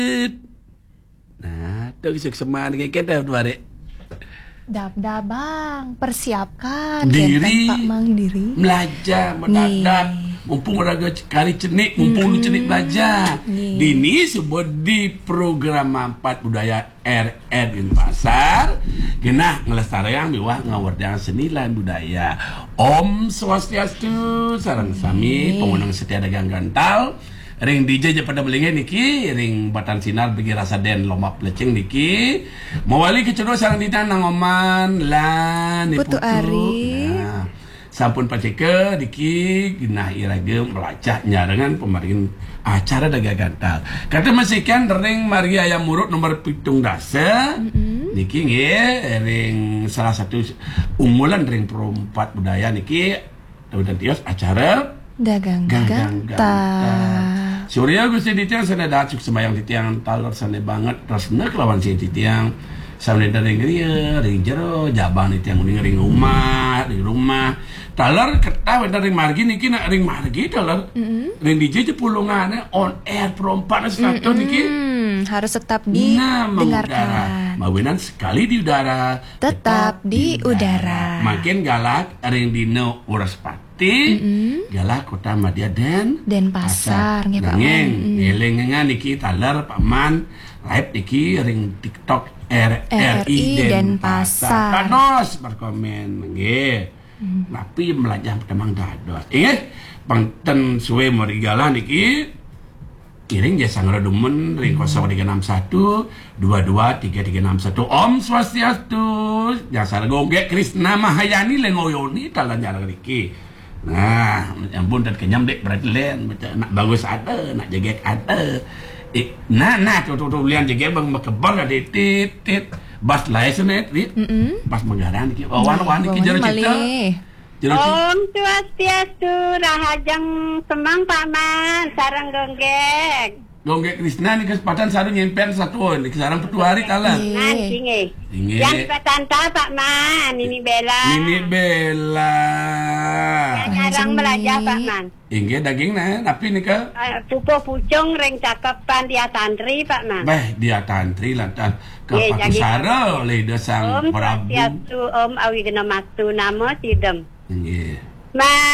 Nah, itu kesuksemaan kita dua dek. Dap bang, persiapkan Diri, Pak Mang diri. belajar mendadak. Mumpung ada kali cenik, mumpung lu cenik belajar. Dini sebuah di program Manfaat Budaya RR di Pasar. Genah ngelestarian miwah ngawardang seni lan budaya. Om Swastiastu, sareng sami pengunang setia dagang gantal. Ring DJ je pada belinge niki, ring batan sinar bagi rasa den lomap leceng niki. Mawali kecedok sarang ditan nangoman lan Putu Ari. Nah, sampun paceke niki ginah iragem melacak nyarengan pemarin acara dagang gantal. Kata masikan ring Maria Ayam Murut nomor 7 dasa. Niki nggih ring salah satu unggulan ring perempat budaya niki dan tios acara Dagang gantal. Surya Gusti Titiang sana dacuk sembayang Titiang talor sana banget rasna kelawan si Titiang sampai dari geria ring jero jabang Titiang ring rumah talor ketah dari margi niki nak ring margi talor ring DJ pulungan on air perempat satu niki harus tetap didengarkan. Mawinan sekali di udara Tetap di udara. Makin galak ring dino uras galak Kota Madya dan pasar nggih Pak Man. Ngelengengan niki taler Pak Man live niki ring TikTok RRI dan pasar. Panos berkomen nggih. Tapi melajah temang dados. Ingat pangten suwe morigala niki kiring jasa ngeradumen ring 0361 223361. Om Swastiastu. Jasa gonggek Krisna Mahayani lengoyoni talan nyara niki. Nah, ampun dan kenyam dek berarti len nak bagus ada, nak jaga ada. Nah, tuh lian jaga bang makebal ada tit bas license tit. Bas menggaran ki wan ki jero cita. Om Swastiastu rahajang semang Pak Man sarang gonggek. Gonggek Krisna ni kesempatan satu nyempen satu ni sarang petu hari kalah. Nanti yang petanta Pak Man, ini Bella. Jarang belajar Pak Man. Inge daging nah, tapi ni ke? Pupo pucung ring cakepan dia tantri Pak Man. Dia tantri lah tan ke Pakusara oleh dasang Prabu. Om Swastiastu Om awi kena maktu nama sidem. Inge.